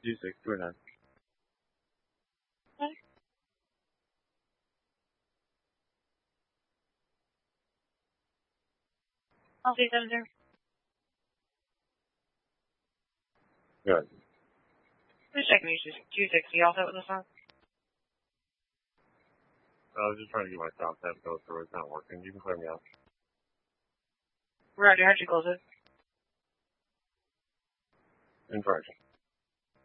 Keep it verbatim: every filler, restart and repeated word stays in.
G six, two nine. I'll see them there. Good. Just checking you, two sixty, all set with this one? I was just trying to get my stop tab go through. It's not working. You can clear me out. Roger, how'd you close it? Incorrect.